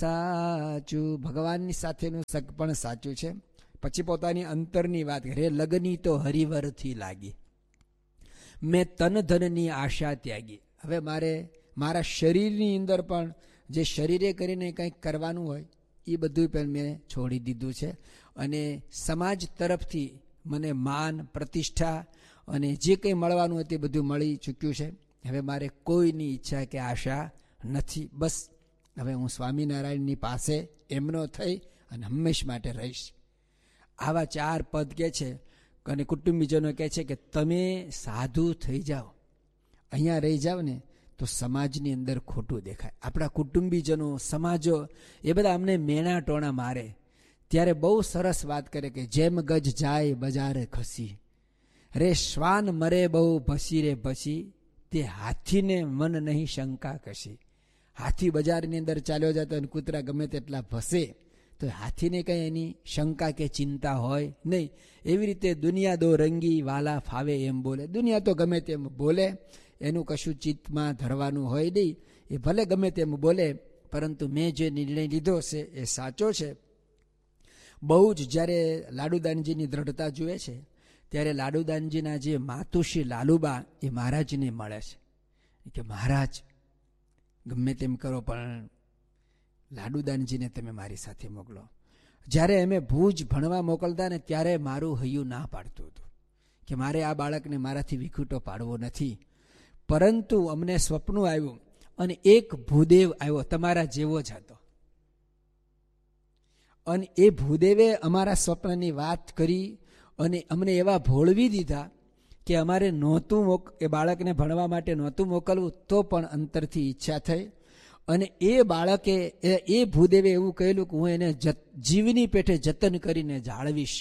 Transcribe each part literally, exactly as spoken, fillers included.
સાચું, ભગવાનની સાથેનું સગ પણ સાચું છે. પછી પોતાની અંતરની વાત કરે, લગની તો હરિવરથી લાગી, મેં તન ધનની આશા ત્યાગી. હવે મારે મારા શરીરની અંદર પણ જે શરીરે કરીને કંઈક કરવાનું હોય એ બધું પણ મેં છોડી દીધું છે. અને સમાજ તરફથી મને માન, પ્રતિષ્ઠા અને જે કંઈ મળવાનું હોય તે બધું મળી ચૂક્યું છે. હવે મારે કોઈની ઈચ્છા કે આશા નથી. બસ હવે હું સ્વામિનારાયણની પાસે એમનો થઈ અને હંમેશ માટે રહીશ. આવા ચાર પદ કહે છે. અને કુટુંબીજનો કહે છે કે તમે સાધુ થઈ જાઓ, અહીંયા રહી જાઓ ને તો સમાજની અંદર ખોટું દેખાય. આપણા કુટુંબીજનો, સમાજો એ બધા અમને મેણા ટોણા મારે ત્યારે બહુ સરસ વાત કરે કે જેમ ગજ જાય બજારે ખસી, રે શ્વાન મરે બહુ ભસી રે ભસી, તે હાથીને મન નહીં શંકા કશી. હાથી બજારની અંદર ચાલ્યો જતો અને કૂતરા ગમે તેટલા ભસે તો હાથીને કંઈ એની શંકા કે ચિંતા હોય નહીં. એવી રીતે દુનિયા દો રંગી વાલા ફાવે એમ બોલે. દુનિયા તો ગમે તેમ બોલે, એનું કશું ચિત્તમાં ધરવાનું હોય નહીં. એ ભલે ગમે તેમ બોલે, પરંતુ મેં જે નિર્ણય લીધો છે એ સાચો છે. બહુ જ જ્યારે લાડુદાનજીની દ્રઢતા જુએ છે ત્યારે લાડુદાનજીના જે માતુશ્રી લાલુબા એ મહારાજને મળે છે કે મહારાજ ગમે તેમ કરો પણ લાડુદાનજીને તમે મારી સાથે મોકલો. જ્યારે અમે ભુજ ભણવા મોકલતા ને ત્યારે મારું હૈયું ના પાડતું હતું કે મારે આ બાળકને મારાથી વિખૂટો પાડવો નથી. પરંતુ અમને સ્વપ્ન આવ્યું અને એક ભૂદેવ આવ્યો, તમારા જેવો જ હતો. અને એ ભૂદેવે અમારા સ્વપ્નની વાત કરી અને અમને એવા ભોળવી દીધા કે અમારે નહોતું મોક એ બાળકને ભણવા માટે નહોતું મોકલવું તો પણ અંતરથી ઈચ્છા થઈ. અને એ બાળકે એ ભૂદેવે એવું કહેલું કે હું એને જીવની પેઠે જતન કરીને જાળવીશ.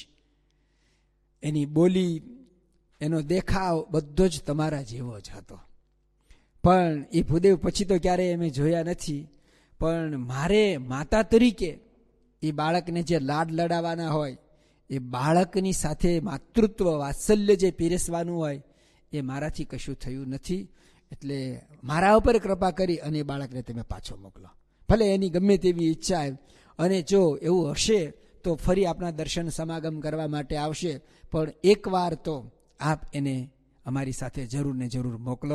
એની બોલી, એનો દેખાવ બધો જ તમારા જેવો જ હતો. પણ એ ભૂદેવ પછી તો ક્યારેય અમે જોયા નથી. પણ મારે માતા તરીકે એ બાળકને જે લાડ લડાવવાના હોય, એ બાળકની સાથે માતૃત્વ વાત્સલ્ય જે પીરસવાનું હોય એ મારાથી કશું થયું નથી. એટલે મારા ઉપર કૃપા કરી અને એ બાળકને તમે પાછો મોકલો. ભલે એની ગમે તેવી ઈચ્છા અને જો એવું હશે તો ફરી આપણા દર્શન સમાગમ કરવા માટે આવશે. પણ એકવાર તો આપ એને અમારી સાથે જરૂર ને જરૂર મોકલો.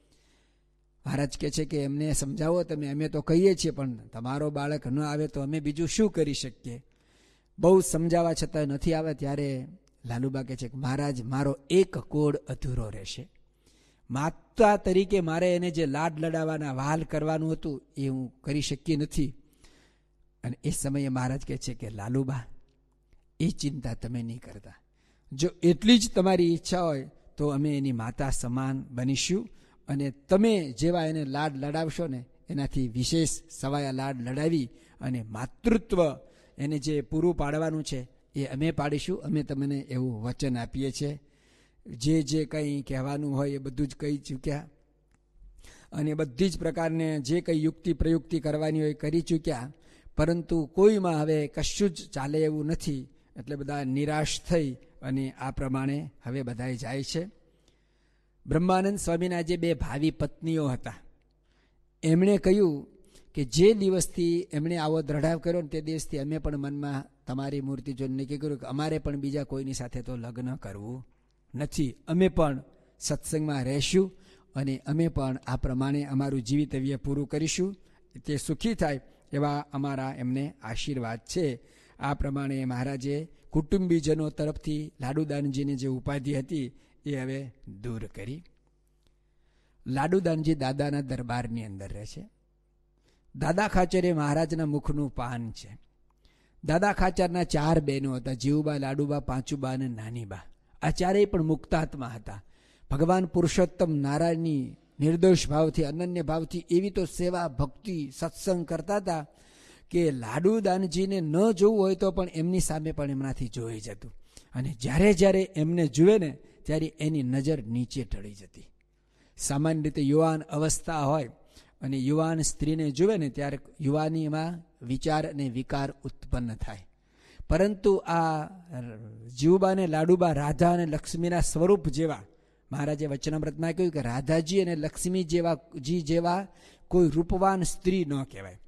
મહારાજ કહે છે કે એમને સમજાવો તમે. અમે તો કહીએ છીએ પણ તમારો બાળક ન આવે તો અમે બીજું શું કરી શકીએ. બહુ સમજાવવા છતાં નથી આવે ત્યારે લાલુબા કહે છે કે મહારાજ મારો એક કોડ અધૂરો રહેશે. માતા તરીકે મારે એને જે લાડ લડાવવાના વાલ કરવાનું હતું એ હું કરી શકી નથી. અને એ સમયે મહારાજ કહે છે કે લાલુબા એ ચિંતા તમે નહીં કરતા. જો એટલી જ તમારી ઈચ્છા હોય તો અમે એની માતા સમાન બનીશું અને તમે જેવા એને લાડ લડાવશો ને એનાથી વિશેષ સવાયા લાડ લડાવી અને માતૃત્વ એને જે પૂરું પાડવાનું છે એ અમે પાડીશું. અમે તમને એવું વચન આપીએ છીએ. જે જે કંઈ કહેવાનું હોય એ બધું જ કહી ચૂક્યા અને બધી જ પ્રકારને જે કંઈ યુક્તિ પ્રયુક્તિ કરવાની હોય કરી ચૂક્યા. પરંતુ કોઈમાં હવે કશું જ ચાલે એવું નથી. એટલે બધા નિરાશ થઈ અને આ પ્રમાણે હવે બધાએ જાય છે. બ્રહ્માનંદ સ્વામીના જે બે ભાવિ પત્નીઓ હતા એમણે કહ્યું કે જે દિવસથી એમણે આવો દ્રઢાવ કર્યો ને તે દિવસથી અમે પણ મનમાં તમારી મૂર્તિ જોઈને નક્કી કર્યું કે અમારે પણ બીજા કોઈની સાથે તો લગ્ન કરવું નથી. અમે પણ સત્સંગમાં રહેશું અને અમે પણ આ પ્રમાણે અમારું જીવિતવ્ય પૂરું કરીશું. તે સુખી થાય એવા અમારા એમને આશીર્વાદ છે. આ પ્રમાણે મહારાજે કુટુંબીજનો તરફથી લાડુદાનજીને જે ઉપાધિ હતી એ હવે દૂર કરી. લાડુદાનજી દાદાના દરબારની અંદર રહે છે. દાદા ખાચર એ મહારાજના મુખનું પાન છે. દાદા ખાચરના ચાર બહેનો હતા, જીવુબા, લાડુબા, પાંચુબા અને નાનીબા. આ ચારેય પણ મુક્તાત્મા હતા. ભગવાન પુરુષોત્તમ નારાયણની નિર્દોષ ભાવથી, અનન્ય ભાવથી એવી તો સેવા, ભક્તિ, સત્સંગ કરતા હતા કે લાડુદાનજીને ન જોવું હોય તો પણ એમની સામે પણ એમનાથી જોઈ જતું. અને જ્યારે જ્યારે એમને જુએ ને ત્યારે એની નજર નીચે ઢળી જતી. સામાન્ય રીતે યુવાન અવસ્થા હોય અને યુવાન સ્ત્રીને જુએ ને ત્યારે યુવાનીમાં વિચાર અને વિકાર ઉત્પન્ન થાય. પરંતુ આ જીવુબાને લાડુબા રાધા અને લક્ષ્મીના સ્વરૂપ જેવા, મહારાજે વચનામૃતમાં કહ્યું કે રાધાજી અને લક્ષ્મી જેવા જી જેવા કોઈ રૂપવાન સ્ત્રી ન કહેવાય.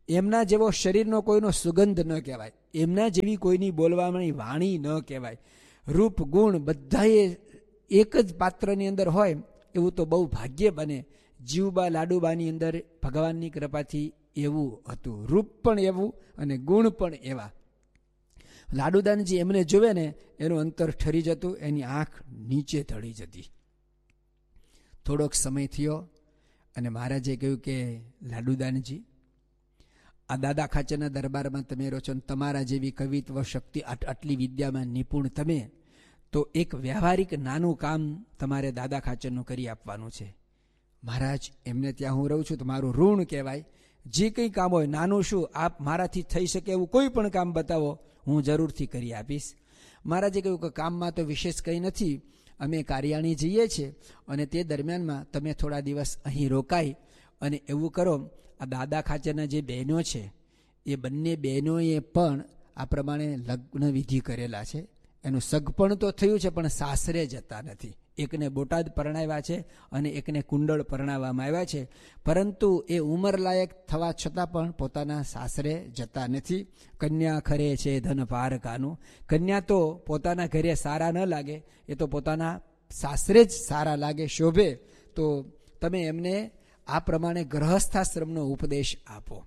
એમના જેવો શરીરનો કોઈનો સુગંધ ન કહેવાય, એમના જેવી કોઈની બોલવાની વાણી ન કહેવાય. રૂપ ગુણ બધાએ એક જ પાત્રની અંદર હોય એવું તો બહુ ભાગ્ય બને. જીવબા લાડુબાની અંદર ભગવાનની કૃપાથી એવું હતું. રૂપ પણ એવું અને ગુણ પણ એવા. લાડુદાનજી એમને જોવે ને એનું અંતર ઠરી જતું, એની આંખ નીચે ઢળી જતી. થોડોક સમય થયો અને મહારાજે કહ્યું કે લાડુદાનજી, આ દાદા ખાચરના દરબારમાં તમે રહો છો, તમારા જેવી કવિત્વ શક્તિ, આટલી વિદ્યામાં નિપુણ તમે, તો એક વ્યવહારિક નાનું કામ તમારે દાદા ખાચરનું કરી આપવાનું છે. મહારાજ, એમને ત્યાં હું રહું છું તો મારું ઋણ કહેવાય. જે કંઈ કામ હોય, નાનું શું, આપ મારાથી થઈ શકે એવું કોઈ પણ કામ બતાવો, હું જરૂરથી કરી આપીશ. મહારાજે કહ્યું કે કામમાં તો વિશેષ કંઈ નથી, અમે કાર્યાણી જઈએ છીએ અને તે દરમિયાનમાં તમે થોડા દિવસ અહીં રોકાઈ અને એવું કરો, આ દાદા ખાચરના જે બહેનો છે એ બંને બહેનોએ પણ આ પ્રમાણે લગ્ન વિધિ કરેલા છે. એનું સગપણ તો થયું છે પણ સાસરે જતા નથી. એકને બોટાદ પરણાવ્યા છે અને એકને કુંડળ પરણાવવામાં આવ્યા છે, પરંતુ એ ઉંમર લાયક થવા છતાં પણ પોતાના સાસરે જતા નથી. કન્યા ખરે છે ધન પારકાનું. કન્યા તો પોતાના ઘરે સારા ન લાગે, એ તો પોતાના સાસરે જ સારા લાગે, શોભે. તો તમે એમને આ પ્રમાણે ગ્રહસ્થાશ્રમનો ઉપદેશ આપો.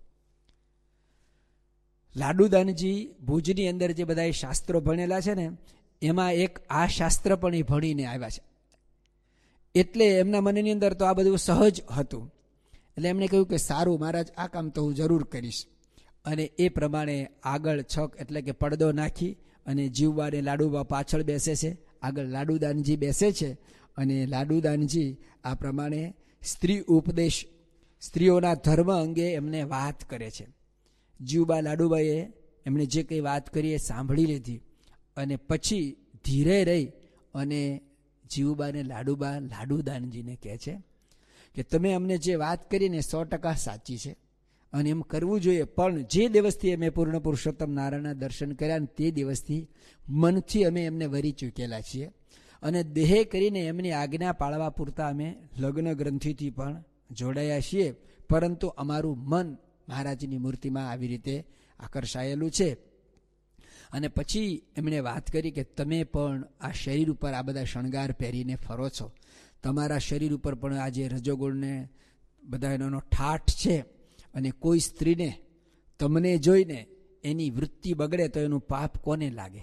લાડુદાનજી ભુજની અંદર જે બધા શાસ્ત્રો ભણેલા છે ને, એમાં એક આ શાસ્ત્ર પણ એ ભણીને આવ્યા છે, એટલે એમના મનની અંદર તો આ બધું સહજ હતું. એટલે એમણે કહ્યું કે સારું મહારાજ, આ કામ તો હું જરૂર કરીશ. અને એ પ્રમાણે આગળ છક એટલે કે પડદો નાખી અને જીવબા ને લાડુબા પાછળ બેસે છે, આગળ લાડુદાનજી બેસે છે અને લાડુદાનજી આ પ્રમાણે સ્ત્રી ઉપદેશ, સ્ત્રીઓના ધર્મ અંગે એમને વાત કરે છે. જીવબા લાડુબાઈએ એમણે જે કંઈ વાત કરી એ સાંભળી લીધી અને પછી ધીરે રહી અને જીવબાને લાડુબા લાડુદાનજીને કહે છે કે તમે અમને જે વાત કરીને સો ટકા સાચી છે અને એમ કરવું જોઈએ, પણ જે દિવસથી અમે પૂર્ણ પુરુષોત્તમ નારાયણના દર્શન કર્યા ને તે દિવસથી મનથી અમે એમને વરી ચૂકેલા છીએ અને દેહે કરીને એમની આજ્ઞા પાળવા પૂરતા અમે લગ્ન ગ્રંથિથી પણ જોડાયા છીએ, પરંતુ અમારું મન મહારાજની મૂર્તિમાં આવી રીતે આકર્ષાયેલું છે. અને પછી એમણે વાત કરી કે તમે પણ આ શરીર ઉપર આ બધા શણગાર પહેરીને ફરો છો, તમારા શરીર ઉપર પણ આ જે રજોગુણને બધા એનો ઠાઠ છે અને કોઈ સ્ત્રીને તમને જોઈને એની વૃત્તિ બગડે તો એનું પાપ કોને લાગે?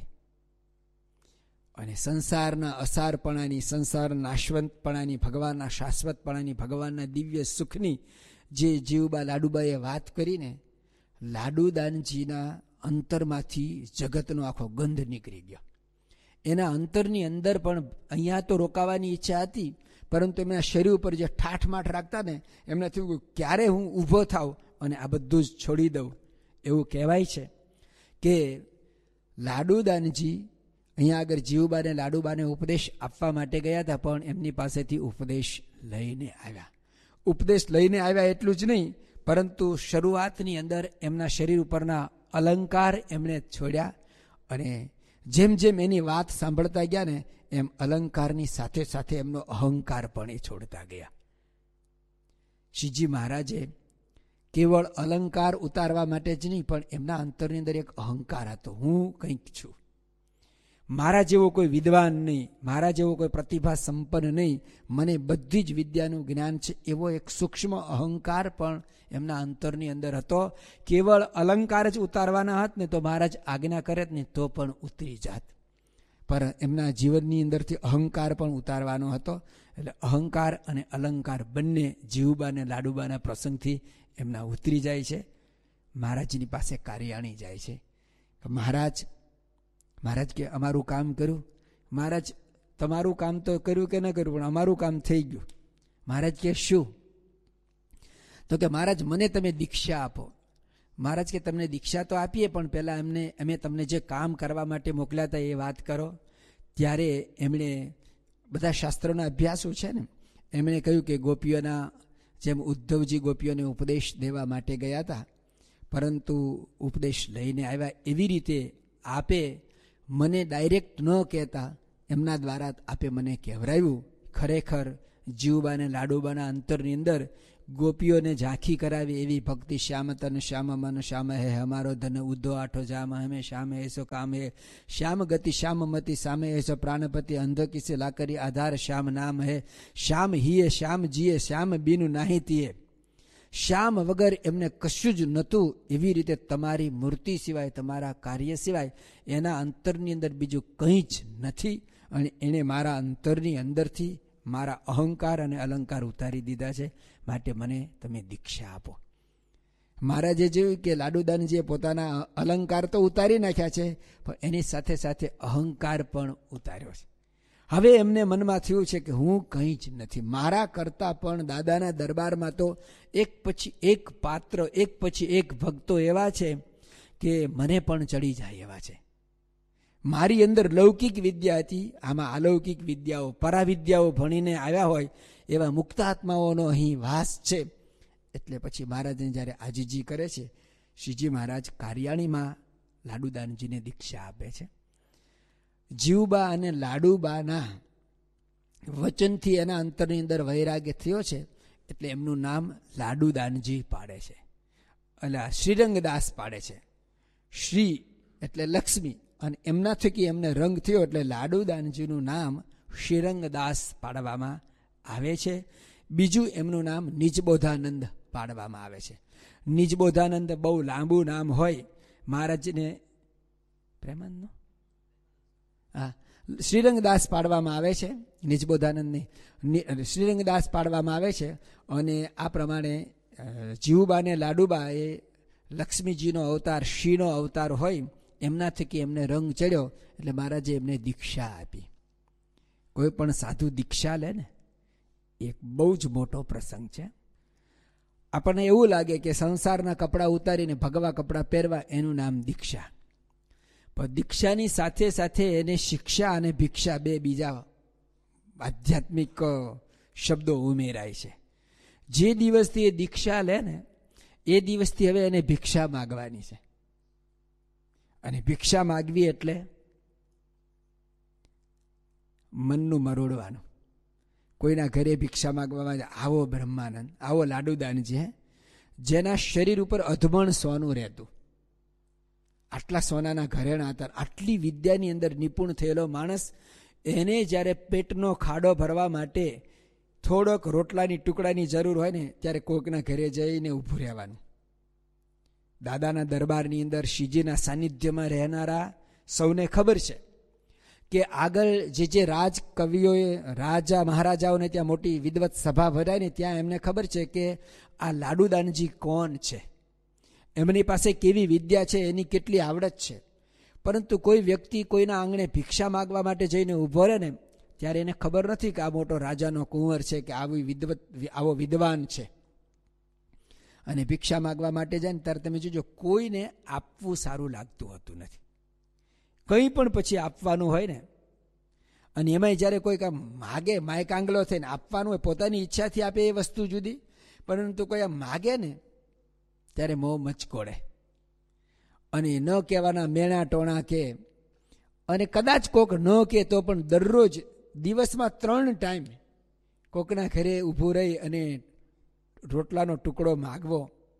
અને સંસારના અસારપણાની, સંસાર નાશવંતપણાની, ભગવાનના શાશ્વતપણાની, ભગવાનના દિવ્ય સુખની જે જીવબા લાડુબાએ વાત કરીને લાડુદાનજીના અંતરમાંથી જગતનો આખો ગંધ નીકળી ગયો. એના અંતરની અંદર પણ અહીંયા તો રોકાવાની ઈચ્છા હતી, પરંતુ એમના શરીર ઉપર જે ઠાઠમાઠ રાખતા ને, એમને થયું ક્યારે હું ઊભો થાઉં અને આ બધું જ છોડી દઉં. એવું કહેવાય છે કે લાડુદાનજી અહીંયા આગળ જીવબાને લાડુબાને ઉપદેશ આપવા માટે ગયા હતા, પણ એમની પાસેથી ઉપદેશ લઈને આવ્યા. ઉપદેશ લઈને આવ્યા એટલું જ નહીં, પરંતુ શરૂઆતની અંદર એમના શરીર ઉપરના અલંકાર એમણે છોડ્યા અને જેમ જેમ એની વાત સાંભળતા ગયા ને એમ અલંકારની સાથે સાથે એમનો અહંકાર પણ એ છોડતા ગયા. શ્રીજી મહારાજે કેવળ અલંકાર ઉતારવા માટે જ નહીં, પણ એમના અંતરની અંદર એક અહંકાર હતો, હું કંઈક છું, મારા જેવો કોઈ વિદ્વાન નહીં, મારા જેવો કોઈ પ્રતિભા સંપન્ન નહીં, મને બધી જ વિદ્યાનું જ્ઞાન છે, એવો એક સૂક્ષ્મ અહંકાર પણ એમના અંતરની અંદર હતો. કેવળ અલંકાર જ ઉતારવાના હોત ને તો મહારાજ આજ્ઞા કરે ને તો પણ ઉતરી જાત, પર એમના જીવનની અંદરથી અહંકાર પણ ઉતારવાનો હતો. એટલે અહંકાર અને અલંકાર બંને જીવબા અને લાડુબાના પ્રસંગથી એમના ઉતરી જાય છે. મહારાજની પાસે કાર્યાણી જાય છે. મહારાજ મહારાજ કે અમારું કામ કર્યું? મહારાજ તમારું કામ તો કર્યું કે ન કર્યું, પણ અમારું કામ થઈ ગયું. મહારાજ કે શું? તો કે મહારાજ મને તમે દીક્ષા આપો. મહારાજ કે તમને દીક્ષા તો આપીએ, પણ પહેલાં એમને અમે તમને જે કામ કરવા માટે મોકલ્યા હતા એ વાત કરો. ત્યારે એમણે બધા શાસ્ત્રોના અભ્યાસો છે ને, એમણે કહ્યું કે ગોપીઓના જેમ ઉદ્ધવજી ગોપીઓને ઉપદેશ દેવા માટે ગયા હતા, પરંતુ ઉપદેશ લઈને આવ્યા, એવી રીતે આપે મને ડાયરેક્ટ ન કહેતા એમના દ્વારા આપે મને કહેવરાવ્યું. ખરેખર જીવબા અને લાડુબાના અંતરની અંદર ગોપીઓને ઝાંખી કરાવી એવી ભક્તિ. શ્યામ તન શ્યામ મન શ્યામ હે હમારો ધન ઉદ્ધો આઠો જામ હમે શ્યામ એસો કામ હે શ્યામ ગતિ શ્યામ મતિ સામે એસો પ્રાણપતિ અંધ કિસે લાકરી આધાર શ્યામ નામ હે શ્યામ હિયે શ્યામ જીએ શ્યામ બીનું નાહી તીએ. શ્યામ વગર એમને કશું જ નહોતું. એવી રીતે તમારી મૂર્તિ સિવાય, તમારા કાર્ય સિવાય એના અંતરની અંદર બીજું કંઈ જ નથી. અને એણે મારા અંતરની અંદરથી મારા અહંકાર અને અલંકાર ઉતારી દીધા છે. માટે મને તમે દીક્ષા આપો. મહારાજે જોયું કે લાડુદાનજીએ પોતાના અલંકાર તો ઉતારી નાખ્યા છે, પણ એની સાથે સાથે અહંકાર પણ ઉતાર્યો છે. હવે એમને મનમાં થયું છે કે હું કંઈ જ નથી. મારા કરતાં પણ દાદાના દરબારમાં તો એક પછી એક પાત્ર, એક પછી એક ભક્તો એવા છે કે મને પણ ચડી જાય એવા છે. મારી અંદર લૌકિક વિદ્યા હતી, આમાં અલૌકિક વિદ્યાઓ, પરાવિદ્યાઓ ભણીને આવ્યા હોય એવા મુક્તાત્માઓનો અહીં વાસ છે. એટલે પછી મહારાજને જ્યારે આજીજી કરે છે, શ્રીજી મહારાજ કાર્યાણીમાં લાડુદાનજીને દીક્ષા આપે છે. જીવબા અને લાડુબાના વચનથી એના અંતરની અંદર વૈરાગ્ય થયો છે, એટલે એમનું નામ લાડુદાનજી પાડે છે. એટલે શ્રીરંગદાસ પાડે છે. શ્રી એટલે લક્ષ્મી, અને એમના થકી એમને રંગ થયો એટલે લાડુદાનજીનું નામ શ્રીરંગદાસ પાડવામાં આવે છે. બીજું એમનું નામ નિજબોધાનંદ પાડવામાં આવે છે. નિજબોધાનંદ બહુ લાંબુ નામ હોય. મહારાજને પ્રેમાનંદનો હા શ્રીરંગદાસ પાડવામાં આવે છે. નિજબોધાનંદની શ્રીરંગદાસ પાડવામાં આવે છે. અને આ પ્રમાણે જીવુબા ને લાડુબા એ લક્ષ્મીજીનો અવતાર, શ્રીનો અવતાર હોય. એમના થકી એમને રંગ ચડ્યો એટલે મહારાજે એમને દીક્ષા આપી. કોઈ પણ સાધુ દીક્ષા લે ને એક બહુ જ મોટો પ્રસંગ છે. આપણને એવું લાગે કે સંસારના કપડાં ઉતારીને ભગવા કપડાં પહેરવા એનું નામ દીક્ષા. પણ દીક્ષાની સાથે સાથે એને શિક્ષા અને ભિક્ષા બે બીજા આધ્યાત્મિક શબ્દો ઉમેરાય છે. જે દિવસથી એ દીક્ષા લે ને એ દિવસથી હવે એને ભિક્ષા માગવાની છે. અને ભિક્ષા માગવી એટલે મનનું મરોડવાનું. કોઈના ઘરે ભિક્ષા માગવામાં આવો બ્રહ્માનંદ, આવો લાડુદાનજી, જેના શરીર ઉપર અધમણ સોનું રહેતું, આટલા સોનાના ઘરેણા હતા, આટલી વિદ્યાની અંદર નિપુણ થયેલો માણસ, એને જ્યારે પેટનો ખાડો ભરવા માટે થોડોક રોટલાની ટુકડાની જરૂર હોય ને ત્યારે કોઈકના ઘરે જઈને ઊભું રહેવાનું. દાદાના દરબારની અંદર શ્રીજીના સાનિધ્યમાં રહેનારા સૌને ખબર છે કે આગળ જે જે રાજ કવિઓએ, રાજા મહારાજાઓને ત્યાં મોટી વિદવત સભા ભરાય ને ત્યાં એમને ખબર છે કે આ લાડુદાનજી કોણ છે, એમની પાસે કેવી વિદ્યા છે, એની કેટલી આવડત છે. પરંતુ કોઈ વ્યક્તિ કોઈના આંગણે ભિક્ષા માગવા માટે જઈને ઊભો રહે ને ત્યારે એને ખબર નથી કે આ મોટો રાજાનો કુંવર છે કે આવી વિદવત, આવો વિદ્વાન છે. અને ભિક્ષા માગવા માટે જાય ને ત્યારે તમે જોજો કોઈને આપવું સારું લાગતું હોતું નથી. કંઈ પણ પછી આપવાનું હોય ને, અને એમાંય જ્યારે કોઈ કામ માગે, માયક આંગલો થઈને આપવાનું હોય, પોતાની ઈચ્છાથી આપે એ વસ્તુ જુદી, પરંતુ કોઈ આમ માગે ને ત્યારે મોં મચકોડે અને ન કહેવાના મેણા ટોણા કે, અને કદાચ કોક ન કે તો પણ દરરોજ દિવસમાં ત્રણ ટાઈમ કોકના ઘરે ઊભું રહી અને રોટલાનો ટુકડો માગવો.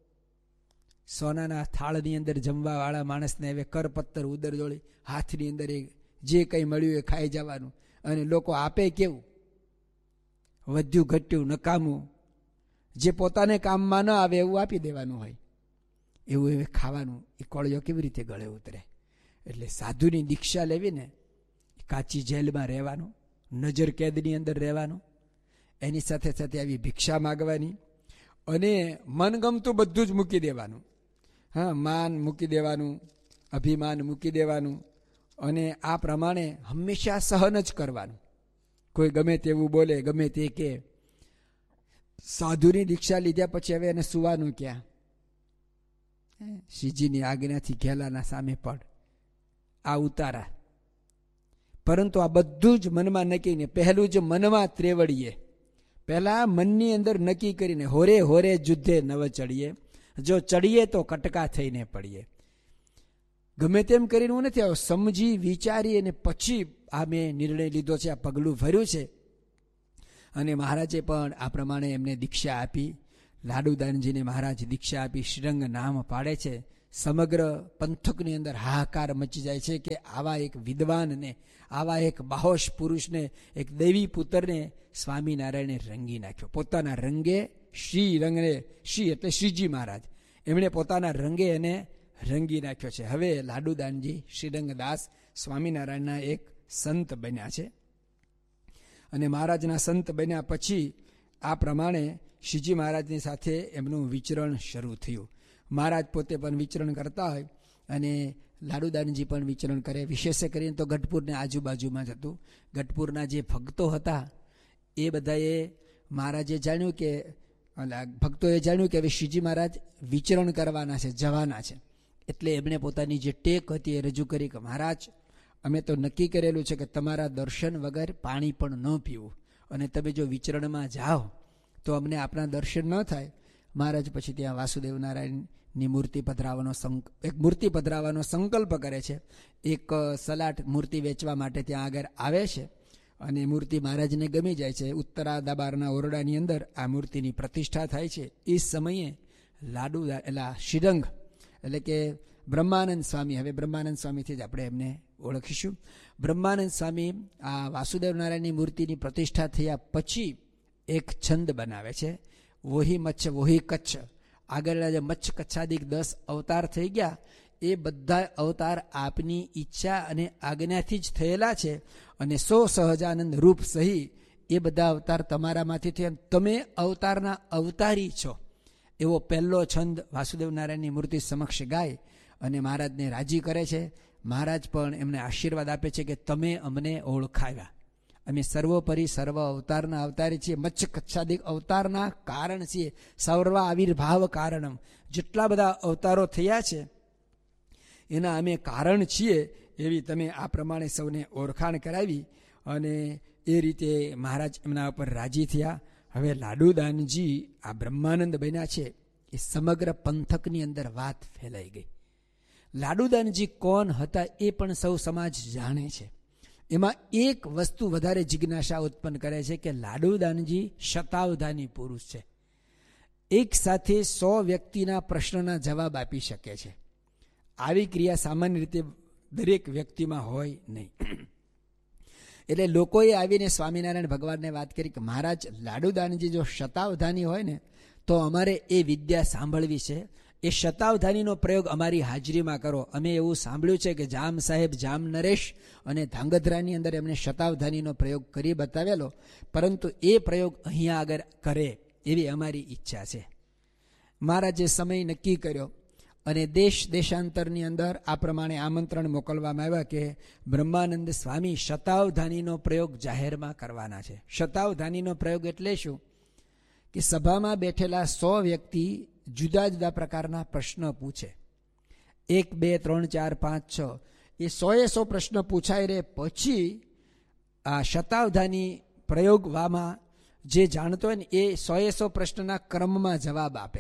સોનાના થાળની અંદર જમવાવાળા માણસને હવે કરપત્તર ઉદર જોડી હાથની અંદર એ જે કંઈ મળ્યું એ ખાઈ જવાનું. અને લોકો આપે કેવું? વધ્યું ઘટ્યું નકામું, જે પોતાને કામમાં ન આવે એવું આપી દેવાનું હોય, એવું એ ખાવાનું. એ કોળિયો કેવી રીતે ગળે ઉતરે? એટલે સાધુની દીક્ષા લેવી ને, કાચી જેલમાં રહેવાનું, નજર કેદની અંદર રહેવાનું, એની સાથે સાથે આવી ભિક્ષા માગવાની, અને મનગમતું બધું જ મૂકી દેવાનું. હા, માન મૂકી દેવાનું, અભિમાન મૂકી દેવાનું, અને આ પ્રમાણે હંમેશા સહન જ કરવાનું. કોઈ ગમે તેવું બોલે, ગમે તે કે. સાધુની દીક્ષા લીધા પછી હવે એને સુવાનું ક્યાં? શ્રીજીની આજ્ઞાથી ઘેલાના સામે પડ, આ ઉતારા. પરંતુ આ બધું જ મનમાં નક્કી ને પહેલું જ મનમાં ત્રેવડીએ, પહેલા મનની અંદર નક્કી કરીને હોરે હોરે જુદ્ધે નવ ચડીએ, જો ચડીએ તો કટકા થઈને પડીએ. ગમે તેમ કરીને હું નથી આવ્યો, સમજી વિચારી અને પછી આ મેં નિર્ણય લીધો છે, આ પગલું ભર્યું છે. અને મહારાજે પણ આ પ્રમાણે એમને દીક્ષા આપી. લાડુદાનજીને મહારાજ દીક્ષા આપી શ્રીરંગ નામ પાડે છે. સમગ્ર પંથકની અંદર હાહાકાર મચી જાય છે કે આવા એક વિદ્વાનને, આવા એક બાહોશ પુરુષને, એક દેવી પુત્રને સ્વામિનારાયણે રંગી નાખ્યો. પોતાના રંગે શ્રી રંગને, શ્રી એટલે શ્રીજી મહારાજ, એમણે પોતાના રંગે એને રંગી નાખ્યો છે. હવે લાડુદાનજી શ્રીરંગદાસ સ્વામિનારાયણના એક સંત બન્યા છે. અને મહારાજના સંત બન્યા પછી આ પ્રમાણે શ્રીજી મહારાજની સાથે એમનું વિચરણ શરૂ થયું. મહારાજ પોતે પણ વિચરણ કરતા હોય અને લાડુદાનજી પણ વિચરણ કરે. વિશેષ કરીને તો ગઢપુરને આજુબાજુમાં જ હતું. ગઢપુરના જે ભક્તો હતા એ બધાએ, મહારાજે જાણ્યું કે, ભક્તોએ જાણ્યું કે હવે શ્રીજી મહારાજ વિચરણ કરવાના છે, જવાના છે. એટલે એમણે પોતાની જે ટેક હતી એ રજૂ કરી કે મહારાજ, અમે તો નક્કી કરેલું છે કે તમારા દર્શન વગર પાણી પણ ન પીવું, અને તમે જો વિચરણમાં જાઓ તો અમને આપણા દર્શન ન થાય. મહારાજ પછી ત્યાં વાસુદેવ નારાયણની મૂર્તિ પધરાવવાનો એક મૂર્તિ પધરાવવાનો સંકલ્પ કરે છે. એક સલાટ મૂર્તિ વેચવા માટે ત્યાં આગળ આવે છે અને મૂર્તિ મહારાજને ગમી જાય છે. ઉત્તરા દરબારના ઓરડાની અંદર આ મૂર્તિની પ્રતિષ્ઠા થાય છે. એ સમયે લાડુ એટલે શ્રીરંગ એટલે કે બ્રહ્માનંદ સ્વામી, હવે બ્રહ્માનંદ સ્વામીથી જ આપણે એમને ઓળખીશું. બ્રહ્માનંદ સ્વામી આ વાસુદેવ નારાયણની મૂર્તિની પ્રતિષ્ઠા થયા પછી એક છંદ બનાવે છે, વોહી મચ્છ વોહી કચ્છ. આગળના જે મચ્છ કચ્છાદિક દસ અવતાર થઈ ગયા એ બધા અવતાર આપની ઈચ્છા અને આજ્ઞાથી જ થયેલા છે, અને સો સહજાનંદ રૂપ સહી એ બધા અવતાર તમારામાંથી થયા, તમે અવતારના અવતારી છો. એવો પહેલો છંદ વાસુદેવ નારાયણની મૂર્તિ સમક્ષ ગાય અને મહારાજને રાજી કરે છે. મહારાજ પણ એમને આશીર્વાદ આપે છે કે તમે અમને ઓળખાવ્યા, અમે સર્વોપરી સર્વ અવતારના અવતારી છીએ, મચ્છ કચ્છાદિક અવતારના કારણ છીએ, સર્વ આવિર્ભાવ કારણમ, જેટલા બધા અવતારો થયા છે એના અમે કારણ છીએ, એવી તમે આ પ્રમાણે સૌને ઓળખાણ કરાવી. અને એ રીતે મહારાજ એમના ઉપર રાજી થયા. હવે લાડુદાનજી આ બ્રહ્માનંદ બન્યા છે એ સમગ્ર પંથકની અંદર વાત ફેલાઈ ગઈ. લાડુદાનજી કોણ હતા એ પણ સૌ સમાજ જાણે છે. એમાં એક વસ્તુ વધારે જિજ્ઞાસા ઉત્પન્ન કરે છે કે લાડુદાનજી શતાવધાની પુરુષ છે. એક સાથે સો વ્યક્તિના પ્રશ્નના જવાબ આપી શકે છે. આવી ક્રિયા સામાન્ય રીતે દરેક વ્યક્તિમાં હોય નહીં. એટલે લોકોએ આવીને સ્વામિનારાયણ ભગવાનને વાત કરી કે મહારાજ, લાડુદાનજી જો શતાવધાની હોય ને તો અમારે એ વિદ્યા સાંભળવી છે. એ શતાવધાનીનો પ્રયોગ અમારી હાજરીમાં કરો. અમે એવું સાંભળ્યું છે કે જામ સાહેબ જામ નરેશ અને ધાંગધ્રાની અંદર એમણે શતાવધાનીનો પ્રયોગ કરી બતાવેલો, પરંતુ એ પ્રયોગ અહીંયા આગળ કરે એવી અમારી ઈચ્છા છે. મહારાજે સમય નક્કી કર્યો અને દેશ દેશાંતરની અંદર આ પ્રમાણે આમંત્રણ મોકલવામાં આવ્યા કે બ્રહ્માનંદ સ્વામી શતાવધાનીનો પ્રયોગ જાહેરમાં કરવાના છે. શતાવધાનીનો પ્રયોગ એટલે શું કે સભામાં બેઠેલા સો વ્યક્તિ જુદા જુદા પ્રકારના પ્રશ્ન પૂછે. એક બે ત્રણ ચાર પાંચ છ એ સોએ સો પ્રશ્ન પૂછાય રે પછી આ શતાવધાની પ્રયોગવામાં જે જાણતો હોય ને એ સોએ સો પ્રશ્નના ક્રમમાં જવાબ આપે.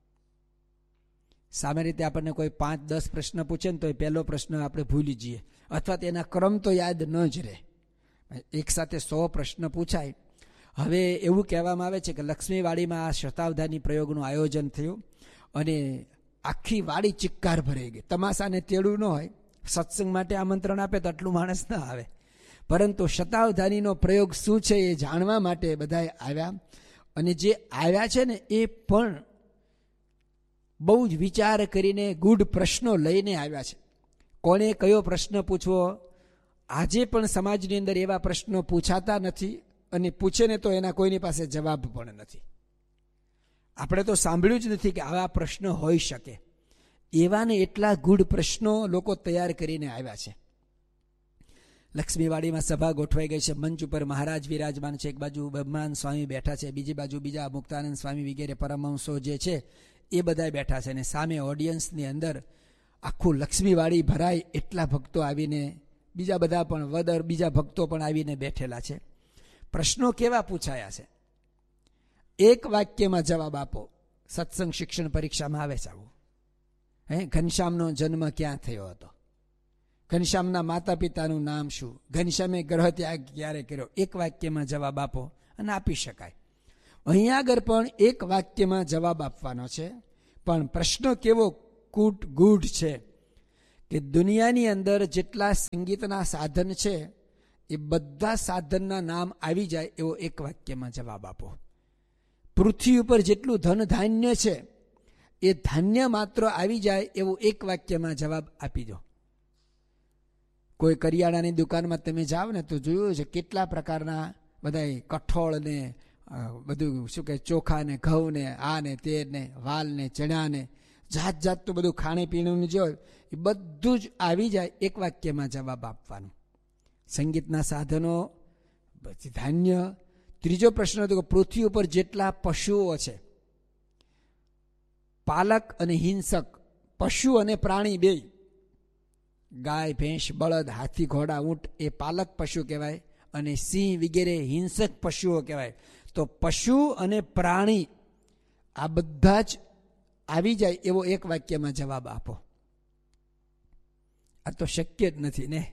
સામાન્ય રીતે આપણને કોઈ પાંચ દસ પ્રશ્ન પૂછે ને તો એ પહેલો પ્રશ્ન આપણે ભૂલી જઈએ, અથવા તેના ક્રમ તો યાદ ન જ રહે. એક સાથે સો પ્રશ્ન પૂછાય. હવે એવું કહેવામાં આવે છે કે લક્ષ્મીવાડીમાં આ શતાવધાની પ્રયોગનું આયોજન થયું અને આખી વાડી ચિક્કાર ભરાઈ ગઈ. તમાશાને તેડું ન હોય, સત્સંગ માટે આમંત્રણ આપે તો આટલું માણસ ના આવે, પરંતુ શતાવધાનીનો પ્રયોગ શું છે એ જાણવા માટે બધાએ આવ્યા. અને જે આવ્યા છે ને એ પણ બહુ જ વિચાર કરીને ગૂઢ પ્રશ્નો લઈને આવ્યા છે. કોને કયો પ્રશ્ન પૂછવો, આજે પણ સમાજની અંદર એવા પ્રશ્નો પૂછાતા નથી, અને પૂછે ને તો એના કોઈની પાસે જવાબ પણ નથી. આપણે તો સાંભળ્યું જ નથી કે આવા પ્રશ્નો હોઈ શકે. એવા ને એટલા ગૂઢ પ્રશ્નો લોકો તૈયાર કરીને આવ્યા છે. લક્ષ્મીવાડીમાં સભા ગોઠવાઈ ગઈ છે. મંચ ઉપર મહારાજ વિરાજમાન છે. એક બાજુ બ્રહ્માનંદ સ્વામી બેઠા છે, બીજી બાજુ બીજા મુક્તાનંદ સ્વામી વગેરે પરમહંસો જે છે એ બધા બેઠા છે. અને સામે ઓડિયન્સની અંદર આખું લક્ષ્મીવાડી ભરાય એટલા ભક્તો આવીને, બીજા બધા પણ વદર બીજા ભક્તો પણ આવીને બેઠેલા છે. પ્રશ્નો કેવા પૂછાયા છે? એક વાક્યમાં જવાબ આપો. સત્સંગ શિક્ષણ પરીક્ષામાં આવે છે આવું. હે, ઘનશ્યામનો જન્મ ક્યાં થયો હતો? ઘનશ્યામના માતા પિતાનું નામ શું? ઘનશ્યામે ગ્રહ ત્યાગ ક્યારે કર્યો? એક વાક્યમાં જવાબ આપો અને આપી શકાય. અહીંયા આગળ પણ એક વાક્યમાં જવાબ આપવાનો છે, પણ પ્રશ્ન કેવો કૂટ ગૂઢ છે કે દુનિયાની અંદર જેટલા સંગીતના સાધન છે એ બધા સાધનના નામ આવી જાય એવો એક વાક્યમાં જવાબ આપો. પૃથ્વી ઉપર જેટલું ધન ધાન્ય છે એ ધાન્ય માત્ર આવી જાય એવો એક વાક્યમાં જવાબ આપી દો. કોઈ કરિયાણાની દુકાનમાં તમે જાઓ ને તો જોયું છે કેટલા પ્રકારના બધા કઠોળ ને બધું શું કહે ચોખા ને ઘઉં ને આ ને તે ને વાલ ને ચણા ને જાત જાતનું બધું ખાણીપીણીનું જે હોય એ બધું જ આવી જાય એક વાક્યમાં જવાબ આપવાનો. સંગીતના સાધનો, પછી ધાન્ય. ત્રીજો પ્રશ્ન હતો કે પૃથ્વી ઉપર જેટલા પશુઓ છે, પાલક અને હિંસક, પશુ અને પ્રાણી બે, ગાય ભેંસ બળદ હાથી ઘોડા ઊંટ એ પાલક પશુ કહેવાય અને સિંહ વગેરે હિંસક પશુઓ કહેવાય. તો પશુ અને પ્રાણી આ બધા જ આવી જાય એવો એક વાક્યમાં જવાબ આપો. આ તો શક્ય જ નથી ને.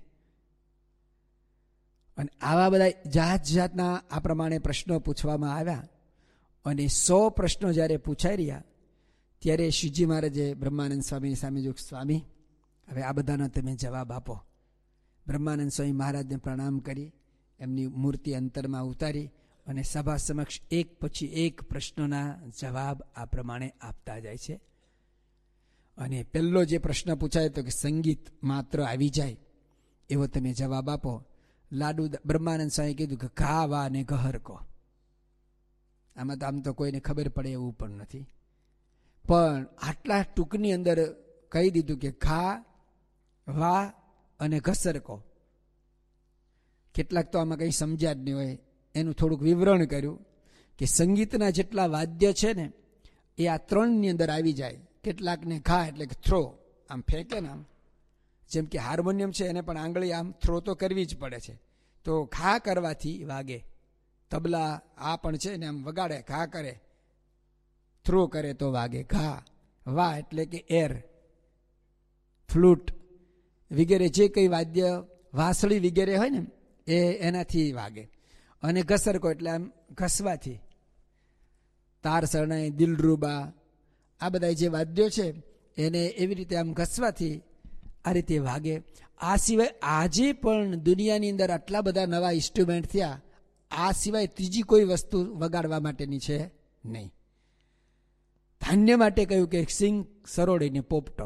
અને આવા બધા જાત જાતના આ પ્રમાણે પ્રશ્નો પૂછવામાં આવ્યા અને સો પ્રશ્નો જ્યારે પૂછાઈ રહ્યા ત્યારે શ્રીજી મહારાજે બ્રહ્માનંદ સ્વામીની સામે જો સ્વામી હવે આ બધાનો તમે જવાબ આપો. બ્રહ્માનંદ સ્વામી મહારાજને પ્રણામ કરી એમની મૂર્તિ અંતરમાં ઉતારી અને સભા સમક્ષ એક પછી એક પ્રશ્નોના જવાબ આ પ્રમાણે આપતા જાય છે. અને પહેલો જે પ્રશ્ન પૂછાય તો કે સંગીત માત્ર આવી જાય એવો તમે જવાબ આપો. લાડુ બ્રહ્માનંદ સ્વામી કીધું કે ઘા વા ને ગહર કો. આમાં તો આમ તો કોઈને ખબર પડે એવું પણ નથી, પણ આટલા ટૂંકની અંદર કહી દીધું કે ઘા વા અને ઘસર કો. કેટલાક તો આમાં કંઈ સમજ્યા જ નહીં હોય એનું થોડુંક વિવરણ કર્યું કે સંગીતના જેટલા વાદ્ય છે ને એ આ ત્રણની અંદર આવી જાય. કેટલાકને ઘા એટલે કે થ્રો, આમ ફેંકે ને આમ, જેમ કે હાર્મોનિયમ છે એને પણ આંગળી આમ થ્રો તો કરવી જ પડે છે, તો ઘા કરવાથી વાગે. તબલા આ પણ છે ને આમ વગાડે, ઘા કરે, થ્રો કરે તો વાગે. ઘા વા એટલે કે એર, ફ્લૂટ વગેરે જે કંઈ વાદ્ય વાંસળી વગેરે હોય ને એ એનાથી વાગે. અને ઘસરકો એટલે આમ ઘસવાથી. તાર શરણાઈ, દિલરૂબા આ બધા જે વાદ્યો છે એને એવી રીતે આમ ઘસવાથી આ રીતે વાગે. આ સિવાય આજે પણ દુનિયાની અંદર આટલા બધા નવા ઇન્સ્ટ્રુમેન્ટ થયા, આ સિવાય ત્રીજી કોઈ વસ્તુ વગાડવા માટેની છે નહીં. ધાન્ય માટે કહ્યું કે સિંગ, સરોડી ને પોપટો.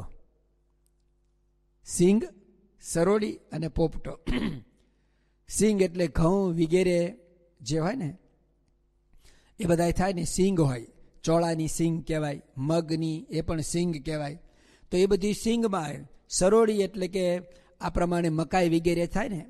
સિંગ, સરોડી અને પોપટો. સિંગ એટલે ઘઉં વગેરે જે હોય ને એ બધા થાય ને સિંગ હોય. ચોળાની સિંગ કહેવાય, મગની એ પણ સિંગ કહેવાય. તો એ બધી સિંગમાં આવે. સરોડી એટલે કે આ પ્રમાણે મકાઈ વગેરે થાય ને,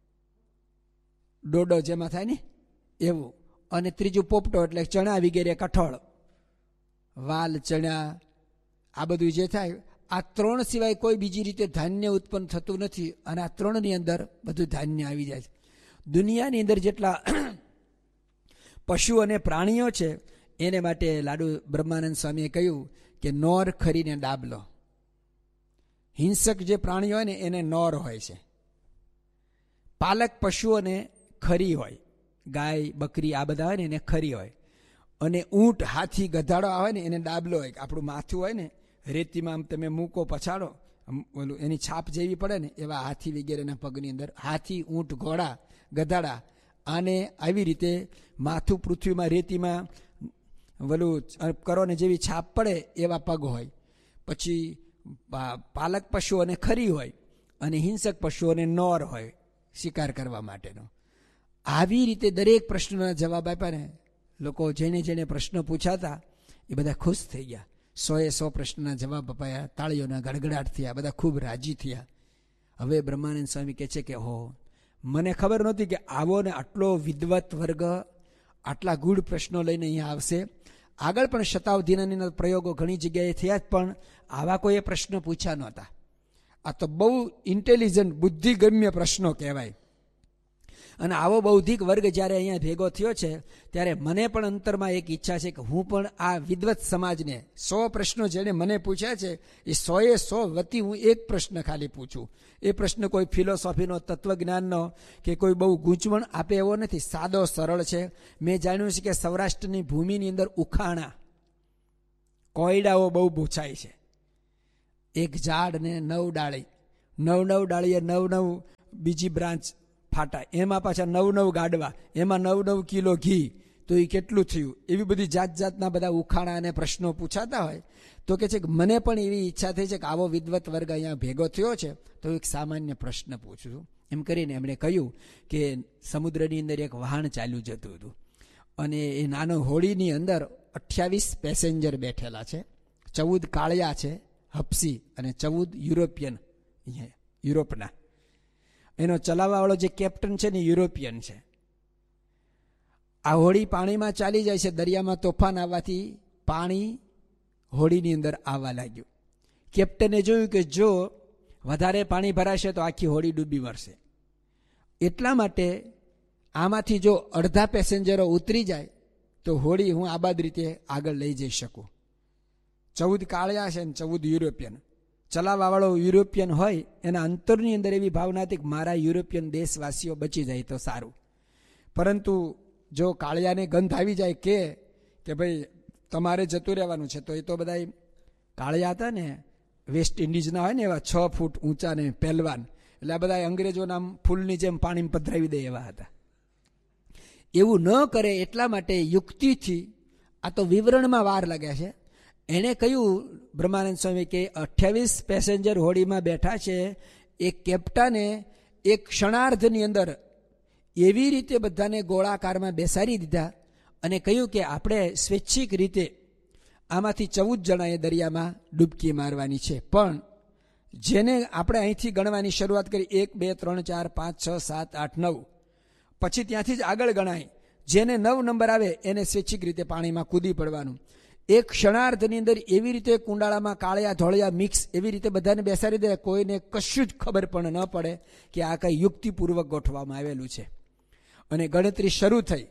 ડોડો જેમાં થાય ને એવું. અને ત્રીજું પોપટો એટલે ચણા વગેરે, કઠોળ, વાલ, ચણા આ બધું જે થાય. આ ત્રણ સિવાય કોઈ બીજી રીતે ધાન્ય ઉત્પન્ન થતું નથી અને આ ત્રણની અંદર બધું ધાન્ય આવી જાય છે. દુનિયાની અંદર જેટલા પશુ અને પ્રાણીઓ છે એને માટે લાડુ બ્રહ્માનંદ સ્વામીએ કહ્યું કે નોર, ખરીને ડાબલો. હિંસક જે પ્રાણીઓ હોય ને એને નોર હોય છે. પાલક પશુઓને ખરી હોય, ગાય, બકરી આ બધા હોય ને એને ખરી હોય. અને ઊંટ, હાથી, ગધાડો આવે ને એને ડાબલો હોય. આપણું માથું હોય ને રેતીમાં આમ તમે મૂકો પછાડો, ઓલું એની છાપ જેવી પડે ને એવા હાથી વગેરેના પગની અંદર. હાથી, ઊંટ, ઘોડા, ગધાડા આને આવી રીતે માથું પૃથ્વીમાં રેતીમાં વલું કરો ને જેવી છાપ પડે એવા પગ હોય. પછી પાલક પશુઓને ખરી હોય અને હિંસક પશુઓને નોર હોય શિકાર કરવા માટેનો. આવી રીતે દરેક પ્રશ્નોના જવાબ આપ્યા ને લોકો જેને જેને પ્રશ્નો પૂછાતા એ બધા ખુશ થઈ ગયા. સોએ સો પ્રશ્નના જવાબ અપાયા, તાળીઓના ગડગડાટ થયા, બધા ખૂબ રાજી થયા. હવે બ્રહ્માનંદ સ્વામી કહે છે કે હો, મને ખબર નહોતી કે આવો ને આટલો વિદ્વત વર્ગ આટલા ગૂઢ પ્રશ્નો લઈને અહીંયા આવશે. આગળ પણ શતાબ્દીના પ્રયોગો ઘણી જગ્યાએ થયા જ પણ આવા કોઈએ પ્રશ્નો પૂછ્યા નહોતા. આ તો બહુ ઇન્ટેલિજન્ટ, બુદ્ધિગમ્ય પ્રશ્નો કહેવાય. અને આવો બૌદ્ધિક વર્ગ જ્યારે અહીંયા ભેગો થયો છે ત્યારે મને પણ અંતરમાં એક ઈચ્છા છે કે હું પણ આ વિદ્વત સમાજને સો પ્રશ્નો જેણે મને પૂછ્યા છે એ સોએ સો વતી હું એક પ્રશ્ન ખાલી પૂછું. એ પ્રશ્ન કોઈ ફિલોસોફીનો, તત્વજ્ઞાનનો કે કોઈ બહુ ગૂંચવણ આપે એવો નથી, સાદો સરળ છે. મેં જાણ્યું છે કે સૌરાષ્ટ્રની ભૂમિની અંદર ઉખાણા, કોયડાઓ બહુ પૂછાય છે. એક ઝાડ ને નવ ડાળી, નવ નવ ડાળીએ નવ નવ બીજી બ્રાન્ચ ફાટા, એમાં પાછા નવ નવ ગાડવા, એમાં નવ નવ કિલો ઘી, તો એ કેટલું થયું? એવી બધી જાત જાતના બધા ઉખાણા અને પ્રશ્નો પૂછાતા હોય. તો કે છે કે મને પણ એવી ઈચ્છા થઈ છે કે આવો વિદ્વત વર્ગ અહીંયા ભેગો થયો છે તો એક સામાન્ય પ્રશ્ન પૂછું છું. એમ કરીને એમણે કહ્યું કે સમુદ્રની અંદર એક વહાણ ચાલ્યું જતું હતું અને એ નાનો હોડીની અંદર અઠ્યાવીસ પેસેન્જર બેઠેલા છે. ચૌદ કાળિયા છે, હપ્સી, અને ચૌદ યુરોપિયન, યુરોપના. એનો ચલાવવાવાળો જે કેપ્ટન છે ને યુરોપિયન છે. આ હોડી પાણીમાં ચાલી જાય છે. દરિયામાં તોફાન આવવાથી પાણી હોડીની અંદર આવવા લાગ્યું. કેપ્ટને જોયું કે જો વધારે પાણી ભરાશે તો આખી હોડી ડૂબી મરશે. એટલા માટે આમાંથી જો અડધા પેસેન્જરો ઉતરી જાય તો હોડી હું આબાદ રીતે આગળ લઈ જઈ શકું. ચૌદ કાળિયા છે ને ચૌદ યુરોપિયન. ચલાવવાવાળો યુરોપિયન હોય એના અંતરની અંદર એવી ભાવના હતી કે મારા યુરોપિયન દેશવાસીઓ બચી જાય તો સારું. પરંતુ જો કાળિયાને ગંધ આવી જાય કે કે ભાઈ તમારે જતું રહેવાનું છે, તો એ તો બધા કાળિયા હતા ને વેસ્ટ ઇન્ડિઝના હોય ને એવા છ ફૂટ ઊંચા ને પહેલવાન, એટલે આ બધા અંગ્રેજોના ફૂલની જેમ પાણીમાં પધરાવી દે એવા હતા. એવું ન કરે એટલા માટે યુક્તિથી, આ તો વિવરણમાં વાર લાગ્યા છે. એણે કહ્યું બ્રહ્માનંદ સ્વામી કે અઠ્યાવીસ પેસેન્જર હોડીમાં બેઠા છે, એક કેપ્ટને એક ક્ષણાર્ધની અંદર એવી રીતે બધાને ગોળાકારમાં બેસાડી દીધા અને કહ્યું કે આપણે સ્વૈચ્છિક રીતે આમાંથી ચૌદ જણાએ દરિયામાં ડૂબકી મારવાની છે. પણ જેને આપણે અહીંથી ગણવાની શરૂઆત કરી, એક બે ત્રણ ચાર પાંચ છ સાત આઠ નવ, પછી ત્યાંથી જ આગળ ગણાય. જેને નવ નંબર આવે એને સ્વૈચ્છિક રીતે પાણીમાં કૂદી પડવાનું. એક ક્ષણાર્ધની અંદર એવી રીતે કુંડાળામાં કાળિયા ધોળિયા મિક્સ એવી રીતે બધાને બેસાડી દે, કોઈને કશું જ ખબર પણ ન પડે કે આ કઈ યુક્તિપૂર્વક ગોઠવવામાં આવેલું છે. અને ગણતરી શરૂ થઈ.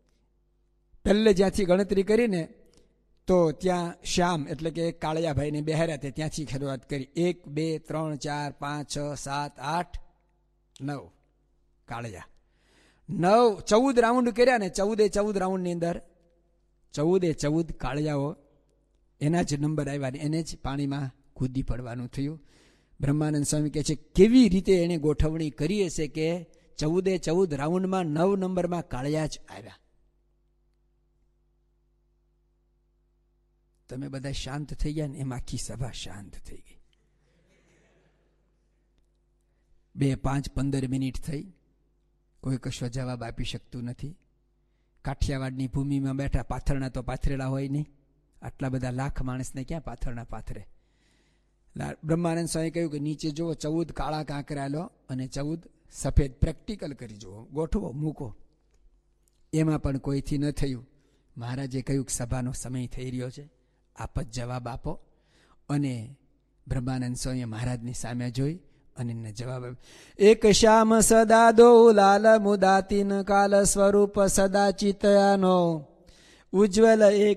પહેલે જ્યાંથી ગણતરી કરીને તો ત્યાં શ્યામ એટલે કે કાળિયા ભાઈને બેહાર્યા તે ત્યાંથી શરૂઆત કરી. એક બે ત્રણ ચાર પાંચ છ સાત આઠ નવ કાળિયા, નવ ચૌદ રાઉન્ડ કર્યા ને ચૌદે ચૌદ રાઉન્ડની અંદર ચૌદે ચૌદ કાળિયાઓ એના જ નંબર આવ્યા, એને જ પાણીમાં કૂદી પડવાનું થયું. બ્રહ્માનંદ સ્વામી કહે છે કેવી રીતે એને ગોઠવણી કરી હશે કે ચૌદે ચૌદ રાઉન્ડમાં નવ નંબરમાં કાળિયા જ આવ્યા. તમે બધા શાંત થઈ ગયા ને એમ આખી સભા શાંત થઈ ગઈ. બે પાંચ પંદર મિનિટ થઈ, કોઈ કશો જવાબ આપી શકતું નથી. કાઠિયાવાડની ભૂમિમાં બેઠા, પાથરણા તો પાથરેલા હોય નહીં, આટલા બધા લાખ માણસને ક્યાં પાથરણા પાથરે. બ્રહ્માનંદ સ્વામી કહ્યું કે નીચે જુઓ, ચૌદ કાળા કાંકરા લો અને ચૌદ સફેદ, પ્રેક્ટિકલ કરી જુઓ, ગોઠવો, મૂકો. એમાં પણ કોઈથી ન થયું. મહારાજે કહ્યું કે સભાનો સમય થઈ રહ્યો છે, આપ જ જવાબ આપો. અને બ્રહ્માનંદ સ્વામીએ મહારાજની સામે જોઈ અને એને જવાબ આપ્યો. એક શ્યામ સદા દો લાલ મુદાતીન કાલ સ્વરૂપ સદા ચિતયાનો ઉજ્જવલ એક